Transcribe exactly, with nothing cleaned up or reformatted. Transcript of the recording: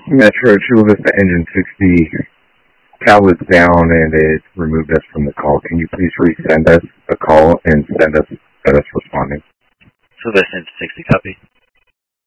Metro Chula Vista Engine sixty, Cal is down and it removed us from the call. Can you please resend us a call and send us us responding? Chula Vista Engine sixty, copy.